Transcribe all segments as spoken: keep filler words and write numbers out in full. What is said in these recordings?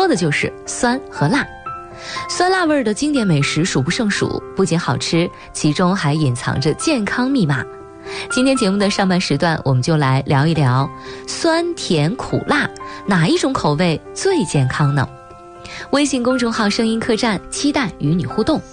的就是酸和辣。酸辣味的经典美食数不胜数，不仅好吃，其中还隐藏着健康密码。今天节目的上半时段，我们就来聊一聊酸甜苦辣哪一种口味最健康呢？微信公众号声音客栈，期待与你互动。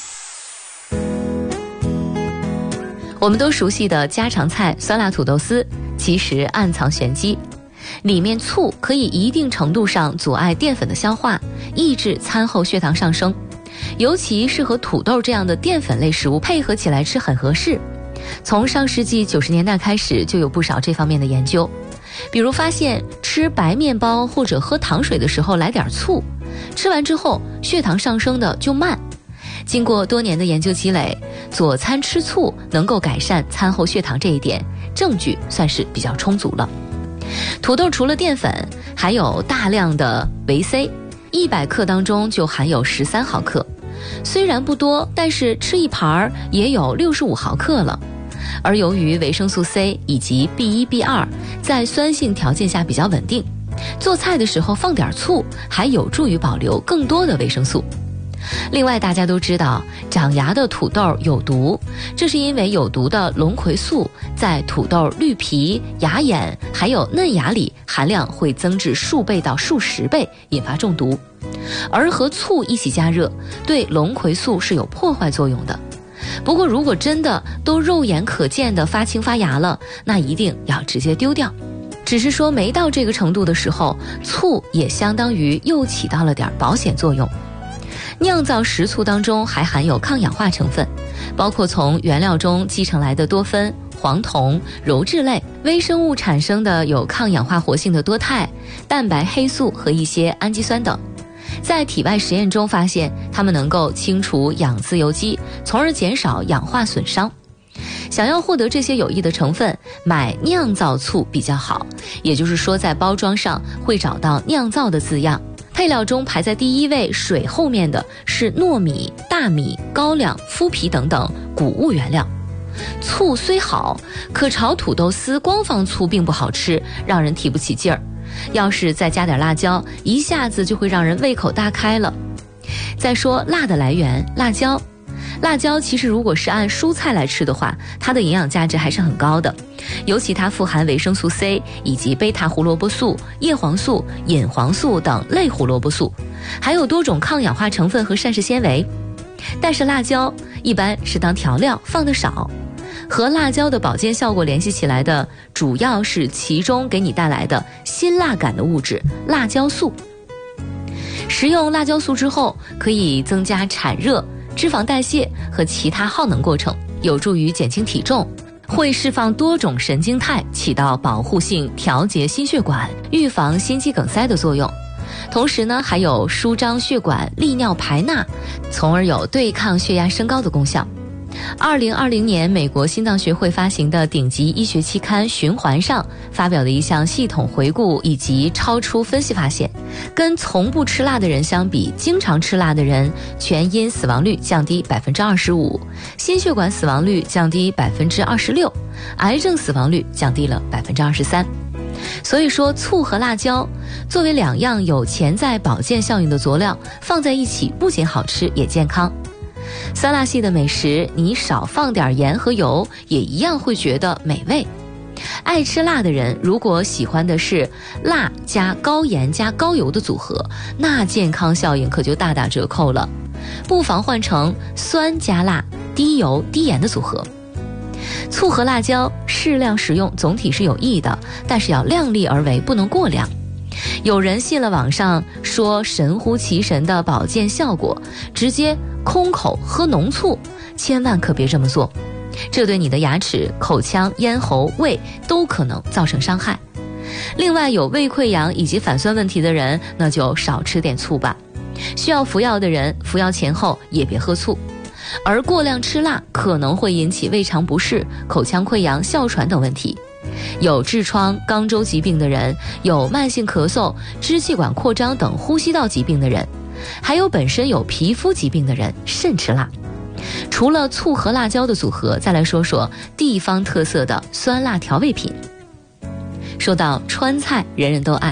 我们都熟悉的家常菜酸辣土豆丝，其实暗藏玄机。里面醋可以一定程度上阻碍淀粉的消化，抑制餐后血糖上升，尤其是和土豆这样的淀粉类食物配合起来吃很合适。从上世纪九十年代开始，就有不少这方面的研究，比如发现吃白面包或者喝糖水的时候来点醋，吃完之后血糖上升的就慢。经过多年的研究积累，佐餐吃醋能够改善餐后血糖，这一点证据算是比较充足了。土豆除了淀粉，还有大量的维 C， 一百克当中就含有十三毫克，虽然不多，但是吃一盘也有六十五毫克了。而由于维生素 C 以及 B 一 B 二 在酸性条件下比较稳定，做菜的时候放点醋还有助于保留更多的维生素。另外大家都知道长芽的土豆有毒，这是因为有毒的龙葵素在土豆绿皮、芽眼还有嫩芽里含量会增至数倍到数十倍，引发中毒。而和醋一起加热对龙葵素是有破坏作用的。不过如果真的都肉眼可见的发青发芽了，那一定要直接丢掉。只是说没到这个程度的时候，醋也相当于又起到了点保险作用。酿造食醋当中还含有抗氧化成分，包括从原料中继承来的多酚、黄酮、鞣质类微生物产生的有抗氧化活性的多肽、蛋白黑素和一些氨基酸等。在体外实验中发现，它们能够清除氧自由基，从而减少氧化损伤。想要获得这些有益的成分，买酿造醋比较好，也就是说在包装上会找到酿造的字样。配料中排在第一位水后面的是糯米、大米、高粱、麸皮等等谷物原料。醋虽好，可炒土豆丝光放醋并不好吃，让人提不起劲儿。要是再加点辣椒，一下子就会让人胃口大开了。再说辣的来源，辣椒。辣椒其实如果是按蔬菜来吃的话，它的营养价值还是很高的，尤其它富含维生素 C 以及贝塔胡萝卜素、叶黄素、隐黄素等类胡萝卜素，还有多种抗氧化成分和膳食纤维。但是辣椒一般是当调料放得少，和辣椒的保健效果联系起来的主要是其中给你带来的辛辣感的物质辣椒素。食用辣椒素之后，可以增加产热、脂肪代谢和其他耗能过程，有助于减轻体重，会释放多种神经肽，起到保护性调节心血管、预防心肌梗塞的作用。同时呢，还有舒张血管、利尿排钠，从而有对抗血压升高的功效。二零二零年美国心脏学会发行的顶级医学期刊《循环》上发表的一项系统回顾以及超出分析发现，跟从不吃辣的人相比，经常吃辣的人全因死亡率降低 百分之二十五， 心血管死亡率降低 百分之二十六， 癌症死亡率降低了 百分之二十三。所以说醋和辣椒作为两样有潜在保健效应的佐料，放在一起不仅好吃也健康。酸辣系的美食，你少放点盐和油也一样会觉得美味。爱吃辣的人如果喜欢的是辣加高盐加高油的组合，那健康效应可就大打折扣了。不妨换成酸加辣、低油低盐的组合。醋和辣椒适量食用总体是有益的，但是要量力而为，不能过量。有人信了网上说神乎其神的保健效果，直接空口喝浓醋，千万可别这么做，这对你的牙齿、口腔、咽喉、胃都可能造成伤害。另外有胃溃疡以及反酸问题的人，那就少吃点醋吧。需要服药的人，服药前后也别喝醋。而过量吃辣可能会引起胃肠不适、口腔溃疡、哮喘等问题。有痔疮、肛周疾病的人，有慢性咳嗽、支气管扩张等呼吸道疾病的人，还有本身有皮肤疾病的人慎吃辣。除了醋和辣椒的组合，再来说说地方特色的酸辣调味品。说到川菜，人人都爱，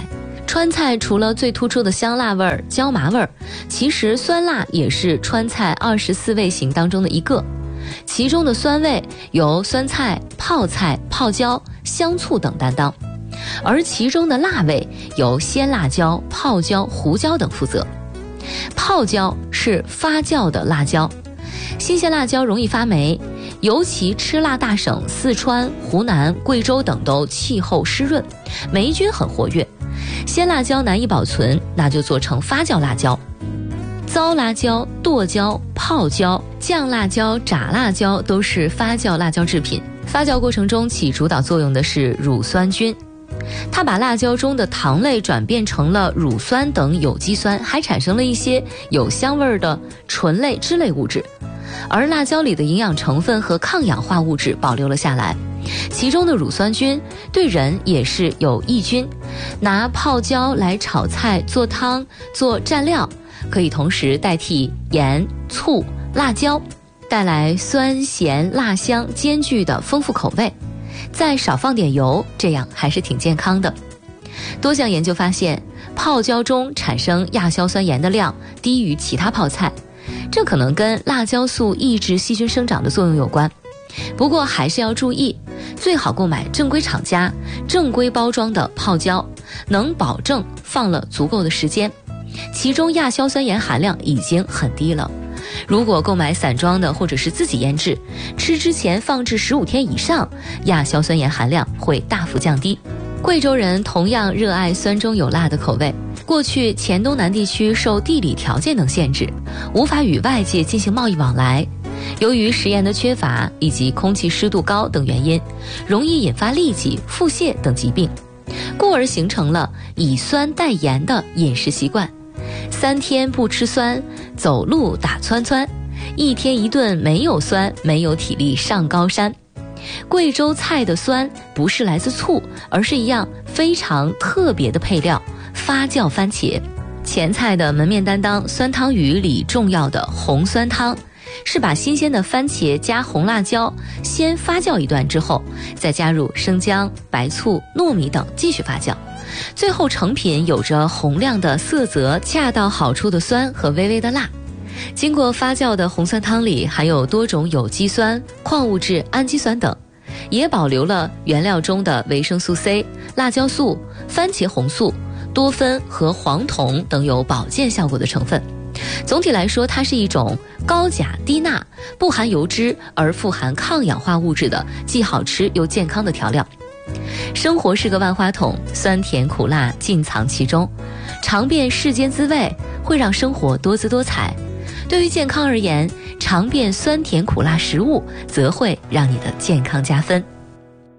川菜除了最突出的香辣味儿、椒麻味儿，其实酸辣也是川菜二十四味型当中的一个。其中的酸味由酸菜、泡菜、泡椒、香醋等担当，而其中的辣味由鲜辣椒、泡椒、胡椒等负责。泡椒是发酵的辣椒，新鲜辣椒容易发霉，尤其吃辣大省四川、湖南、贵州等都气候湿润，霉菌很活跃。鲜辣椒难以保存，那就做成发酵辣椒。糟辣椒、剁椒、泡椒、酱辣椒、炸辣椒都是发酵辣椒制品。发酵过程中起主导作用的是乳酸菌，它把辣椒中的糖类转变成了乳酸等有机酸，还产生了一些有香味的醇类脂类物质，而辣椒里的营养成分和抗氧化物质保留了下来。其中的乳酸菌对人也是有益菌，拿泡椒来炒菜、做汤、做蘸料，可以同时代替盐、醋、辣椒，带来酸咸辣香兼具的丰富口味。再少放点油，这样还是挺健康的。多项研究发现，泡椒中产生亚硝酸盐的量低于其他泡菜，这可能跟辣椒素抑制细菌生长的作用有关。不过还是要注意，最好购买正规厂家、正规包装的泡椒，能保证放了足够的时间，其中亚硝酸盐含量已经很低了。如果购买散装的或者是自己腌制，吃之前放置十五天以上，亚硝酸盐含量会大幅降低。贵州人同样热爱酸中有辣的口味，过去黔东南地区受地理条件等限制，无法与外界进行贸易往来，由于食盐的缺乏以及空气湿度高等原因，容易引发痢疾、腹泻等疾病，故而形成了以酸代盐的饮食习惯。三天不吃酸，走路打蹿蹿，一天一顿没有酸，没有体力上高山。贵州菜的酸不是来自醋，而是一样非常特别的配料——发酵番茄。黔菜的门面担当酸汤鱼里重要的红酸汤，是把新鲜的番茄加红辣椒先发酵一段之后，再加入生姜、白醋、糯米等继续发酵，最后成品有着红亮的色泽，恰到好处的酸和微微的辣。经过发酵的红酸汤里含有多种有机酸、矿物质、氨基酸等，也保留了原料中的维生素 C、辣椒素、番茄红素、多酚和黄酮等有保健效果的成分。总体来说，它是一种高钾低钠、不含油脂而富含抗氧化物质的既好吃又健康的调料。生活是个万花筒，酸甜苦辣尽藏其中，尝遍世间滋味，会让生活多姿多彩。对于健康而言，尝遍酸甜苦辣食物，则会让你的健康加分。